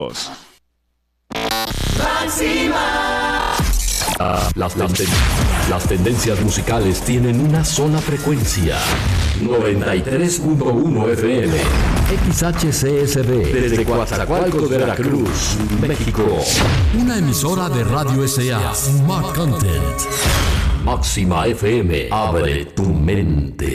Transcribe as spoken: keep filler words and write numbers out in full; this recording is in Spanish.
Ah, las, tenden- las tendencias musicales tienen una sola frecuencia. noventa y tres punto uno F M. X H C S B. Desde Coatzacoalcos, Veracruz, México. Una emisora de Radio S A. Smart Content. Máxima F M. Abre tu mente.